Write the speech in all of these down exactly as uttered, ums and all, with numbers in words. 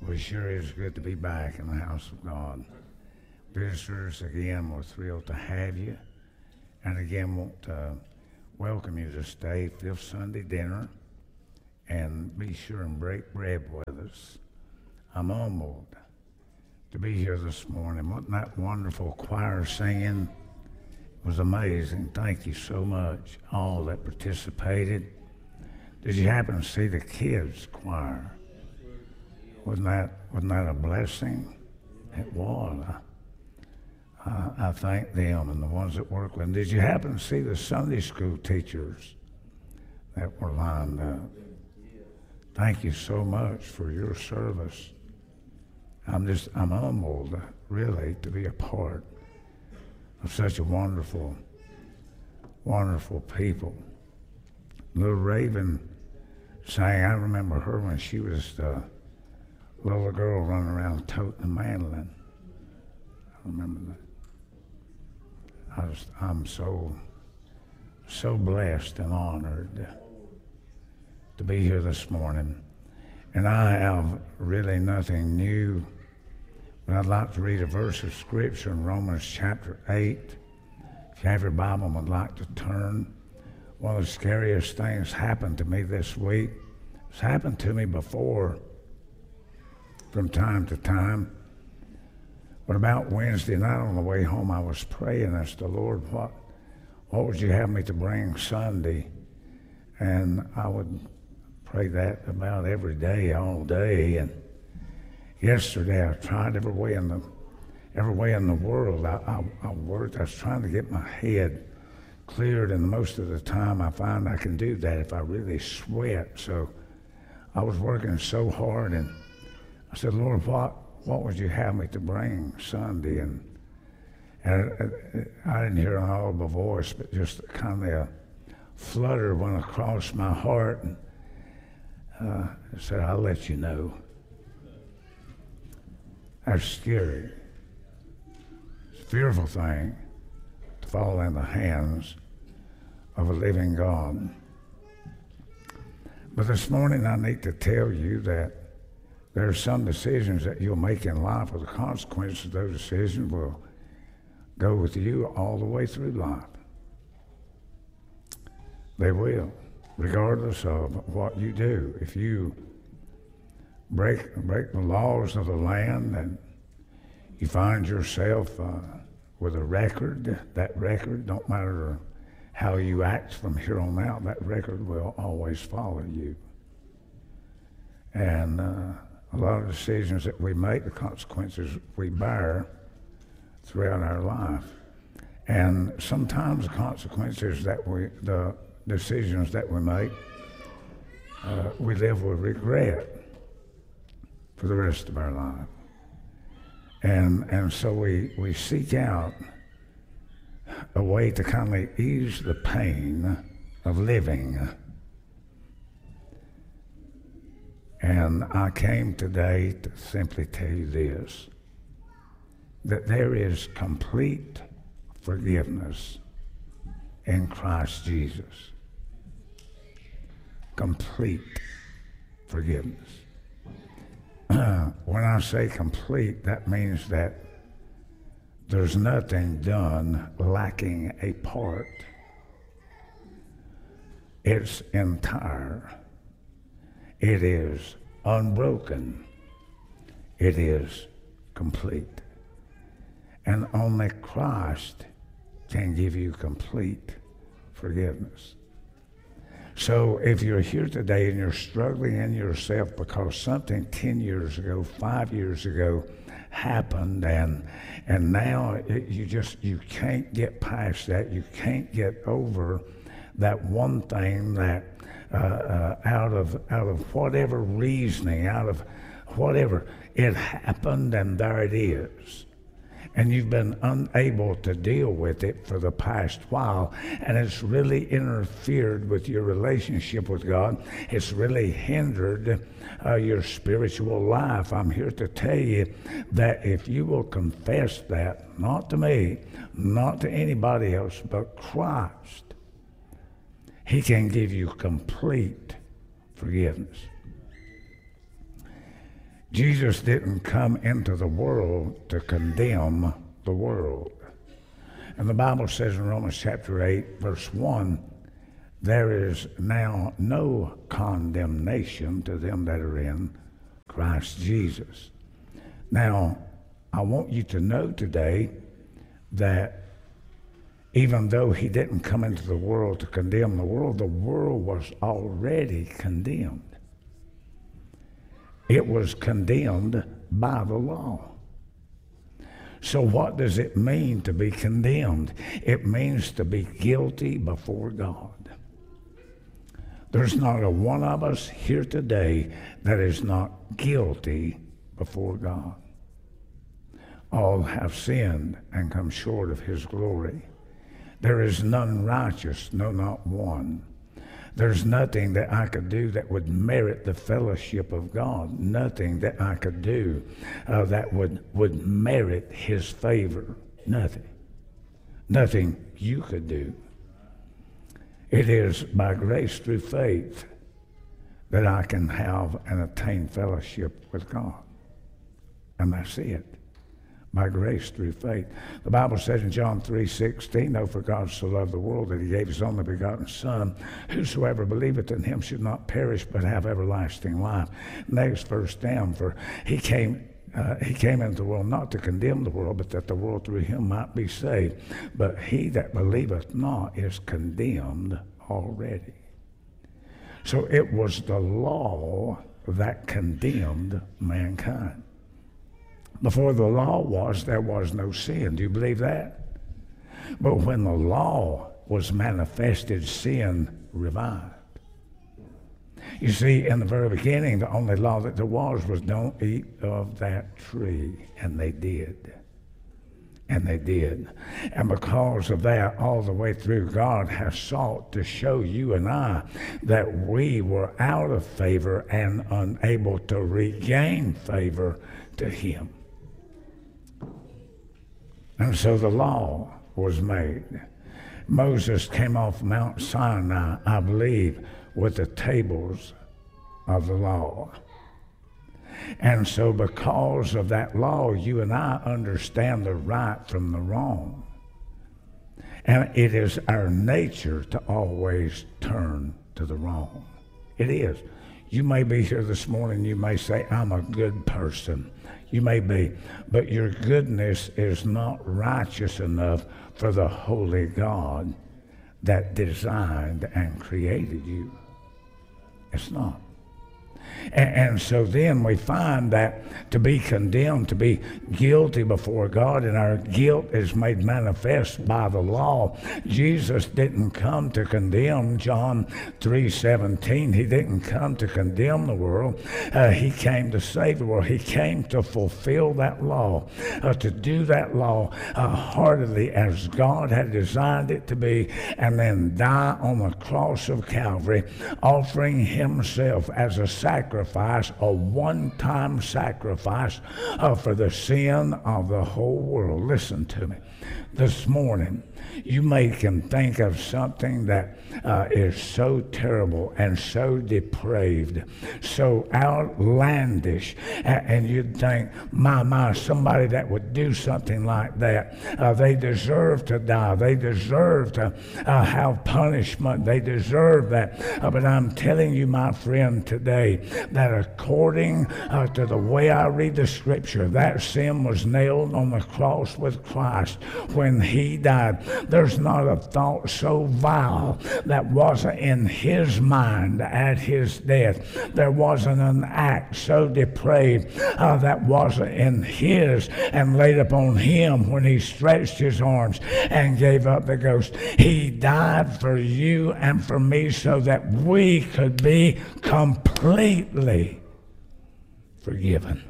Well, it sure is good to be back in the house of God. Visitors, again, we're thrilled to have you. And again, want to welcome you to stay fifth Sunday dinner and be sure and break bread with us. I'm humbled to be here this morning. Wasn't that wonderful choir singing? It was amazing. Thank you so much, all that participated. Did you happen to see the kids' choir? Wasn't that, wasn't that a blessing? It was. I, I, I thank them and the ones that work with them. Did you happen to see the Sunday school teachers that were lined up? Thank you so much for your service. I'm just, I'm humbled, really, to be a part of such a wonderful, wonderful people. Little Raven sang, I remember her when she was the little girl running around toting a mandolin. I remember that. I was, I'm so, so blessed and honored to be here this morning. And I have really nothing new, but I'd like to read a verse of Scripture in Romans chapter eight. If you have your Bible and would like to turn, one of the scariest things happened to me this week. It's happened to me before from time to time. But about Wednesday night on the way home, I was praying as the Lord, what, what would you have me to bring Sunday? And I would pray that about every day, all day. And yesterday, I tried every way in the every way in the world. I, I, I worked. I was trying to get my head cleared, and most of the time, I find I can do that if I really sweat. So I was working so hard, and I said, Lord, what what would you have me to bring Sunday? And, and I, I didn't hear an audible voice, but just kind of a flutter went across my heart. And uh, I said, I'll let you know. That's scary. It's a fearful thing to fall in the hands of a living God. But this morning I need to tell you that there are some decisions that you'll make in life, where the consequences of those decisions will go with you all the way through life. They will, regardless of what you do. If you break break the laws of the land and you find yourself uh, with a record, that record, don't matter how you act from here on out, that record will always follow you. And uh, a lot of decisions that we make, the consequences we bear throughout our life. And sometimes the consequences that we, the decisions that we make, uh, we live with regret for the rest of our life. And and so we, we seek out a way to kind of ease the pain of living. And I came today to simply tell you this, that there is complete forgiveness in Christ Jesus. Complete forgiveness. When I say complete, that means that there's nothing done lacking a part. It's entire. It is unbroken. It is complete. And only Christ can give you complete forgiveness. So if you're here today and you're struggling in yourself because something ten years ago, five years ago happened, and and now it, you just, you can't get past that, you can't get over that one thing that uh, uh, out of out of whatever reasoning, out of whatever, it happened and there it is. And you've been unable to deal with it for the past while, and it's really interfered with your relationship with God. It's really hindered uh, your spiritual life. I'm here to tell you that if you will confess that, not to me, not to anybody else, but Christ, He can give you complete forgiveness. Jesus didn't come into the world to condemn the world. And the Bible says in Romans chapter eight, verse one, there is now no condemnation to them that are in Christ Jesus. Now, I want you to know today that even though he didn't come into the world to condemn the world, the world was already condemned. It was condemned by the law. So what does it mean to be condemned? It means to be guilty before God. There's not a one of us here today that is not guilty before God. All have sinned and come short of his glory. There is none righteous, no, not one. There's nothing that I could do that would merit the fellowship of God. Nothing that I could do uh, that would, would merit his favor. Nothing. Nothing you could do. It is by grace through faith that I can have and attain fellowship with God. And that's it. By grace through faith. The Bible says in John three sixteen, "No, for God so loved the world that he gave his only begotten Son, whosoever believeth in him should not perish but have everlasting life." Next verse down, "For he came uh, he came into the world not to condemn the world, but that the world through him might be saved. But he that believeth not is condemned already." So it was the law that condemned mankind. Before the law was, there was no sin. Do you believe that? But when the law was manifested, sin revived. You see, in the very beginning, the only law that there was was don't eat of that tree. And they did. And they did. And because of that, all the way through, God has sought to show you and I that we were out of favor and unable to regain favor to him. And so the law was made. Moses came off Mount Sinai, I believe, with the tables of the law. And so because of that law, you and I understand the right from the wrong. And it is our nature to always turn to the wrong. It is. You may be here this morning, you may say, I'm a good person. You may be, but your goodness is not righteous enough for the holy God that designed and created you. It's not. And, and so then we find that to be condemned, to be guilty before God, and our guilt is made manifest by the law. Jesus didn't come to condemn. John three seventeen, he didn't come to condemn the world. Uh, he came to save the world. He came to fulfill that law, uh, to do that law uh, heartily as God had designed it to be, and then die on the cross of Calvary, offering himself as a sacrifice. Sacrifice, a one-time sacrifice uh, for the sin of the whole world. Listen to me. This morning, you may can think of something that uh, is so terrible and so depraved, so outlandish, and, and you'd think, my, my, somebody that would do something like that, uh, they deserve to die. They deserve to uh, have punishment. They deserve that. Uh, but I'm telling you, my friend, today, that according uh, to the way I read the scripture, that sin was nailed on the cross with Christ when he died. There's not a thought so vile that wasn't in his mind at his death. There wasn't an act so depraved uh, that wasn't in his and laid upon him when he stretched his arms and gave up the ghost. He died for you and for me so that we could be completely forgiven.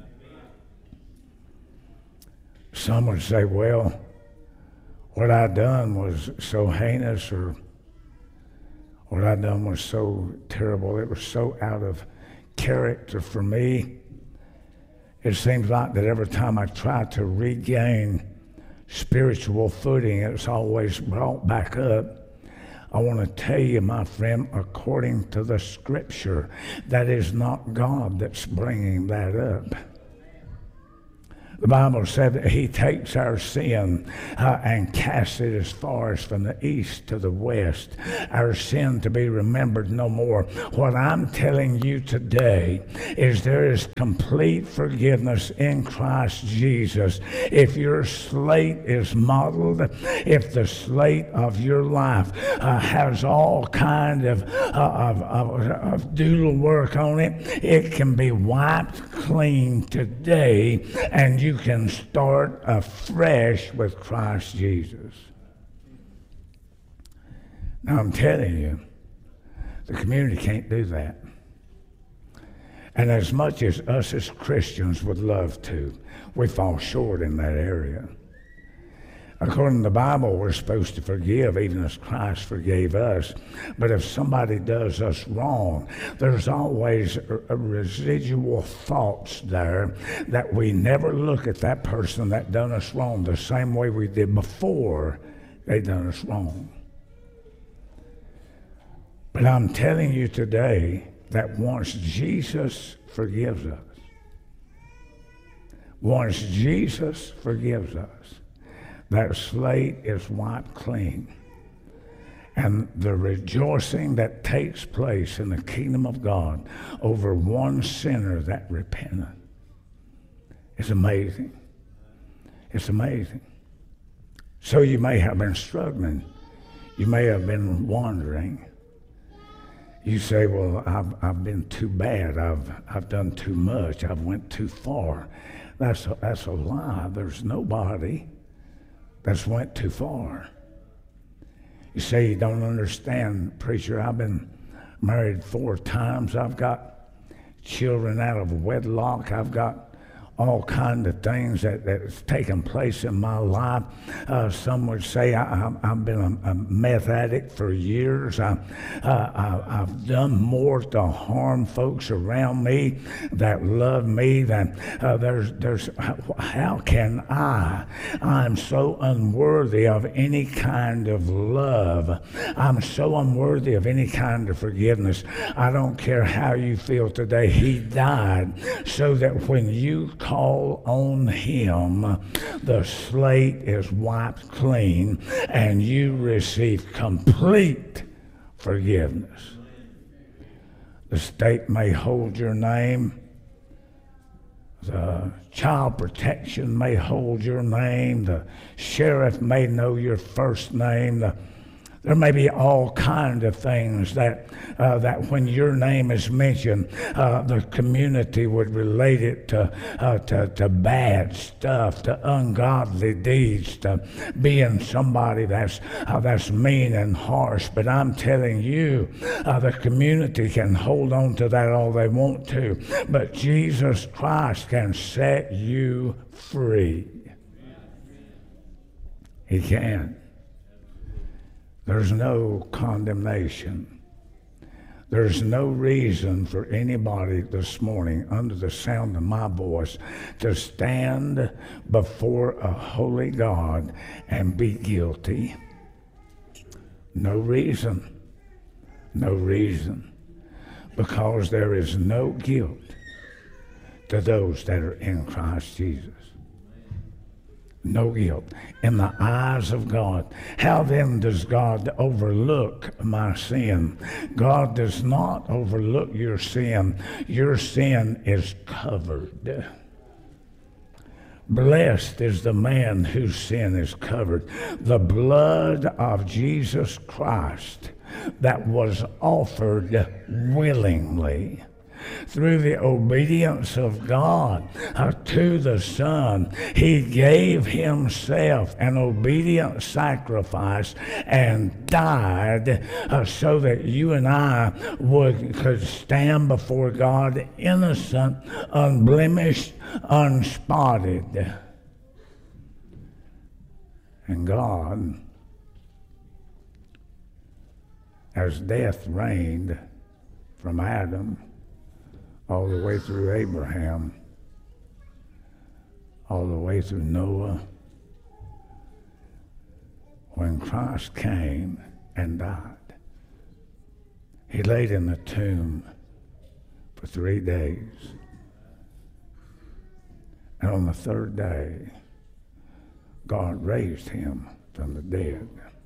Some would say, well, what I done was so heinous, or what I done was so terrible, it was so out of character for me. It seems like that every time I try to regain spiritual footing, it's always brought back up. I want to tell you, my friend, according to the Scripture, that is not God that's bringing that up. The Bible said that he takes our sin uh, and casts it as far as from the east to the west, our sin to be remembered no more. What I'm telling you today is there is complete forgiveness in Christ Jesus. If your slate is modeled, if the slate of your life uh, has all kind of, uh, of, of, of doodle work on it, it can be wiped clean today, and you You can start afresh with Christ Jesus. Now I'm telling you, the community can't do that. And as much as us as Christians would love to, we fall short in that area. According to the Bible, we're supposed to forgive even as Christ forgave us. But if somebody does us wrong, there's always a, a residual thoughts there that we never look at that person that done us wrong the same way we did before they done us wrong. But I'm telling you today that once Jesus forgives us, once Jesus forgives us, that slate is wiped clean. And the rejoicing that takes place in the kingdom of God over one sinner that repented is amazing. It's amazing. So you may have been struggling. You may have been wandering. You say, well, I've, I've been too bad. I've, I've done too much. I've went too far. That's a, that's a lie. There's nobody that's went too far. You say you don't understand, preacher. I've been married four times. I've got children out of wedlock. I've got all kinds of things that, that's taken place in my life. Uh, some would say I, I, I've been a, a meth addict for years. I, uh, I, I've done more to harm folks around me that love me than uh, there's, there's, how can I? I'm so unworthy of any kind of love. I'm so unworthy of any kind of forgiveness. I don't care how you feel today. He died so that when you call on him, the slate is wiped clean and you receive complete forgiveness. The state may hold your name. The child protection may hold your name. The sheriff may know your first name. The There may be all kinds of things that uh, that when your name is mentioned, uh, the community would relate it to, uh, to to bad stuff, to ungodly deeds, to being somebody that's uh, that's mean and harsh. But I'm telling you, uh, the community can hold on to that all they want to, but Jesus Christ can set you free. He can. There's no condemnation. There's no reason for anybody this morning under the sound of my voice to stand before a holy God and be guilty. No reason. No reason. Because there is no guilt to those that are in Christ Jesus. No guilt in the eyes of God. How then does God overlook my sin? God does not overlook your sin. Your sin is covered. Blessed is the man whose sin is covered. The blood of Jesus Christ that was offered willingly through the obedience of God uh, to the Son. He gave himself an obedient sacrifice and died uh, so that you and I would could stand before God innocent, unblemished, unspotted. And God, as death reigned from Adam all the way through Abraham, all the way through Noah, when Christ came and died, He laid in the tomb for three days. And on the third day, God raised him from the dead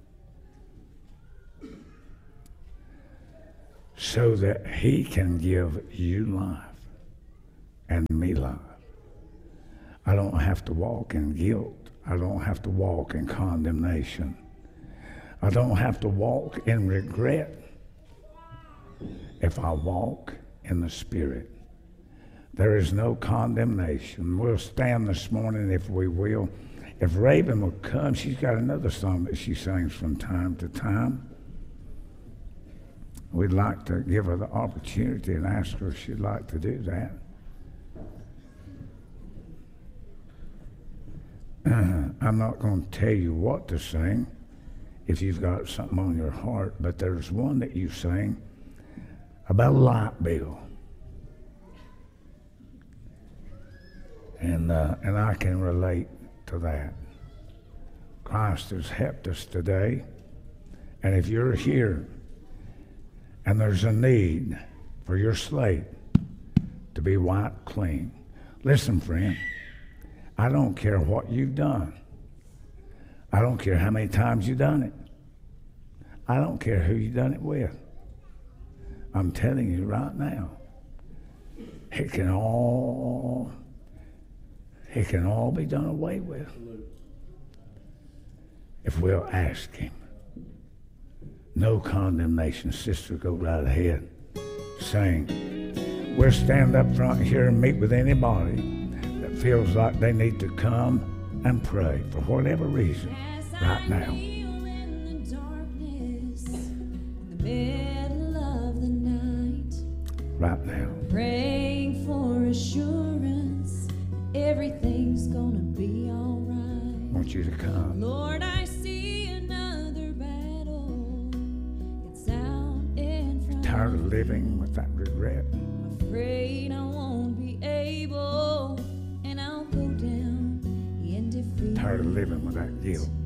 so that he can give you life and me life. I don't have to walk in guilt. I don't have to walk in condemnation. I don't have to walk in regret if I walk in the Spirit. There is no condemnation. We'll stand this morning if we will. If Raven will come, she's got another song that she sings from time to time. We'd like to give her the opportunity and ask her if she'd like to do that. Uh, I'm not going to tell you what to sing if you've got something on your heart, but there's one that you sing about a light bill. And, uh, and I can relate to that. Christ has helped us today. And if you're here and there's a need for your slate to be wiped clean, listen, friend, I don't care what you've done. I don't care how many times you've done it. I don't care who you've done it with. I'm telling you right now, it can all, it can all be done away with if we'll ask him. No condemnation. Sister, go right ahead. Sing. We'll stand up front here and meet with anybody that feels like they need to come and pray for whatever reason right now. Right now. Praying for assurance, everything's gonna be all right. I want you to come. Lord, I see another battle. It's out in front. Tired of living with that regret. I'm afraid I won't be able, and I'll go down in defeat. Tired of living with that guilt.